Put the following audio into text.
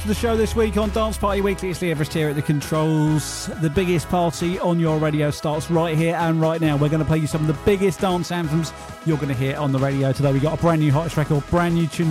The show this week on Dance Party Weekly. It's Lee Everest here at the controls. The biggest party on your radio starts right here and right now. We're going to play you some of the biggest dance anthems you're going to hear on the radio today. We got a brand new hottest record, brand new tune